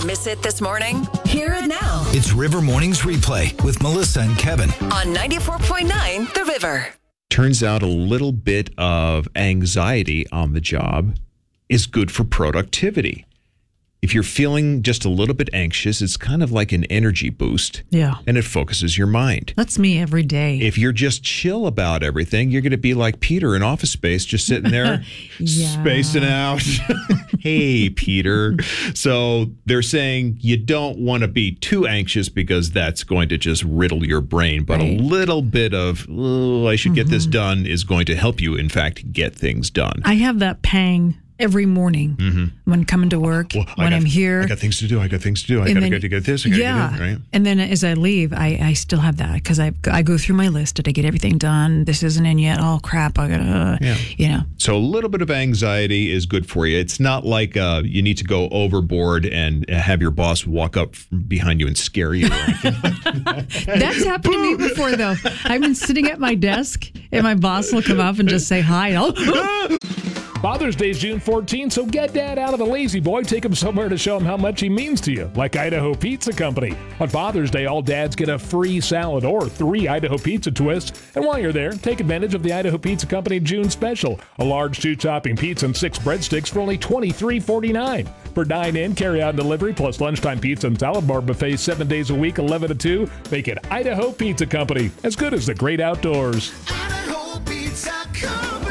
miss it this morning? Hear it now It's River Mornings Replay with Melissa and Kevin. on 94.9 The River. Turns out a little bit of anxiety on the job is good for productivity. If you're feeling just a little bit anxious, it's kind of like an energy boost. Yeah. And it focuses your mind. That's me every day. If you're just chill about everything, you're going to be like Peter in Office Space, just sitting there spacing out. Hey, Peter. So they're saying you don't want to be too anxious because that's going to just riddle your brain. But a little bit of, I should get this done is going to help you, in fact, get things done. I have that pang every morning when coming to work, when I'm here. I got things to do. I got to get this. I got to get this. I got to get it, right? And then as I leave, I still have that because I go through my list. Did I get everything done? This isn't in yet. Oh, crap. I got to, So a little bit of anxiety is good for you. It's not like you need to go overboard and have your boss walk up behind you and scare you. Or anything. That's happened to me before, though. I've been sitting at my desk and my boss will come up and just say hi. Father's Day is June 14th, so get Dad out of the lazy boy. Take him somewhere to show him how much he means to you, like Idaho Pizza Company. On Father's Day, all dads get a free salad or 3 Idaho Pizza twists. And while you're there, take advantage of the Idaho Pizza Company June special. A large 2-topping pizza and 6 breadsticks for only $23.49. For dine-in, carry-out, and delivery, plus lunchtime pizza and salad bar buffets 7 days a week, 11 to 2. Make it Idaho Pizza Company, as good as the great outdoors. Idaho Pizza Company.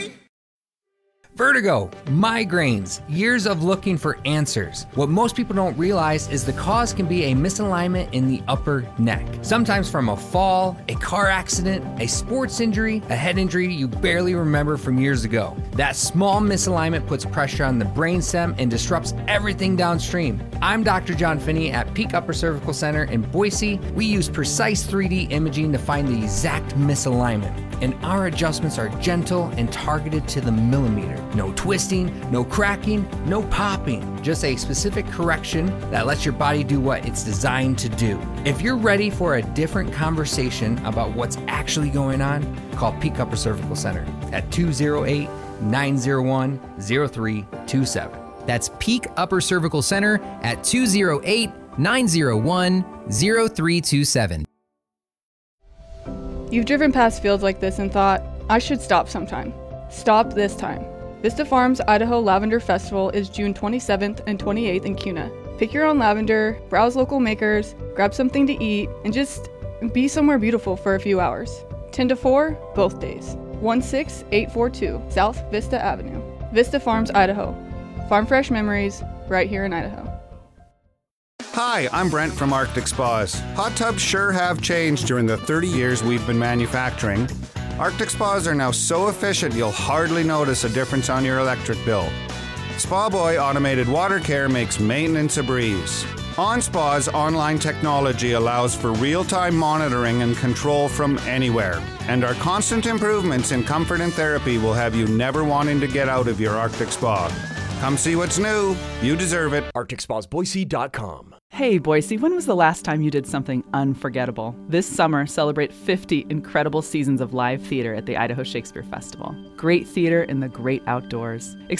Vertigo, migraines, years of looking for answers. What most people don't realize is the cause can be a misalignment in the upper neck. Sometimes from a fall, a car accident, a sports injury, a head injury you barely remember from years ago. That small misalignment puts pressure on the brainstem and disrupts everything downstream. I'm Dr. John Finney at Peak Upper Cervical Center in Boise. We use precise 3D imaging to find the exact misalignment, and our adjustments are gentle and targeted to the millimeter. No twisting, no cracking, no popping. Just a specific correction that lets your body do what it's designed to do. If you're ready for a different conversation about what's actually going on, call Peak Upper Cervical Center at 208-901-0327. That's Peak Upper Cervical Center at 208-901-0327. You've driven past fields like this and thought, I should stop sometime. Stop this time. Vista Farms Idaho Lavender Festival is June 27th and 28th in Kuna. Pick your own lavender, browse local makers, grab something to eat, and just be somewhere beautiful for a few hours. 10 to 4, both days. 16842 South Vista Avenue. Vista Farms, Idaho. Farm fresh memories right here in Idaho. Hi, I'm Brent from Arctic Spas. Hot tubs sure have changed during the 30 years we've been manufacturing. Arctic Spas are now so efficient you'll hardly notice a difference on your electric bill. Spa Boy Automated Water Care makes maintenance a breeze. OnSpa's online technology allows for real-time monitoring and control from anywhere. And our constant improvements in comfort and therapy will have you never wanting to get out of your Arctic Spa. Come see what's new. You deserve it. ArcticSpasBoise.com. Hey, Boise, when was the last time you did something unforgettable? This summer, celebrate 50 incredible seasons of live theater at the Idaho Shakespeare Festival. Great theater in the great outdoors.